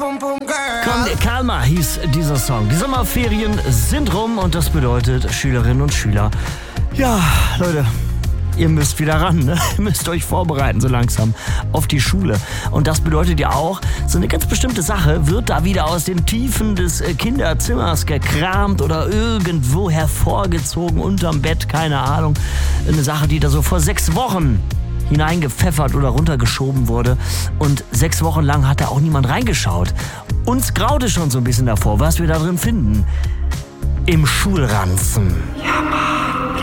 Komm, Kalmar hieß dieser Song. Die Sommerferien sind rum und das bedeutet, Schülerinnen und Schüler, ja, Leute, ihr müsst wieder ran, ne? Ihr müsst euch vorbereiten so langsam auf die Schule. Und das bedeutet ja auch, so eine ganz bestimmte Sache wird da wieder aus den Tiefen des Kinderzimmers gekramt oder irgendwo hervorgezogen unterm Bett, keine Ahnung. Eine Sache, die da so vor 6 Wochen hineingepfeffert oder runtergeschoben wurde. Und 6 Wochen lang hat da auch niemand reingeschaut. Uns graute schon so ein bisschen davor, was wir da drin finden. Im Schulranzen. Ja, Mann,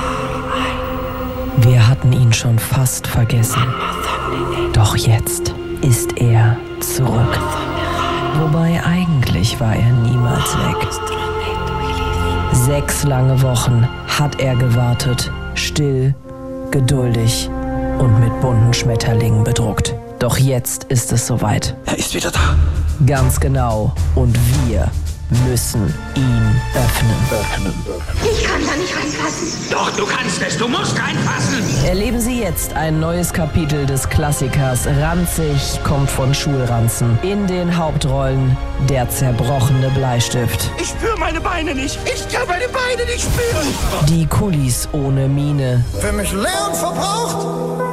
Wir hatten ihn schon fast vergessen. Doch jetzt ist er zurück. Wobei eigentlich war er niemals weg. 6 lange Wochen hat er gewartet, still, geduldig und mit bunten Schmetterlingen bedruckt. Doch jetzt ist es soweit. Er ist wieder da. Ganz genau. Und wir müssen ihn öffnen. Ich kann da nicht reinpassen. Doch, du kannst es. Du musst reinpassen. Erleben Sie jetzt ein neues Kapitel des Klassikers Ranzig kommt von Schulranzen. In den Hauptrollen der zerbrochene Bleistift. Ich spüre meine Beine nicht. Ich kann meine Beine nicht spüren. Die Kulis ohne Miene. Für mich leer und verbraucht.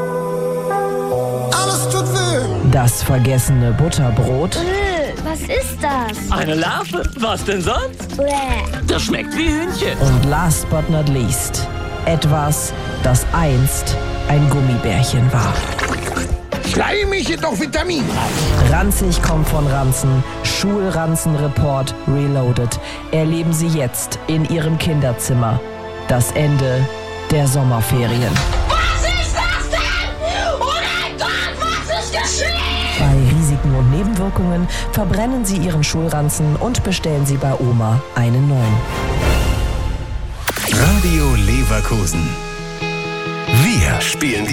Alles tut weh. Das vergessene Butterbrot. Was ist das? Eine Larve? Was denn sonst? Bäh. Das schmeckt wie Hühnchen. Und last but not least, etwas, das einst ein Gummibärchen war. Schleimig, jedoch vitaminreich. Ranzig kommt von Ranzen. Schulranzen-Report Reloaded. Erleben Sie jetzt in Ihrem Kinderzimmer das Ende der Sommerferien. Was ist das denn? Oh mein Gott, was ist geschehen? Bei Risiken und Nebenwirkungen verbrennen Sie Ihren Schulranzen und bestellen Sie bei Oma einen neuen. Radio Leverkusen. Wir spielen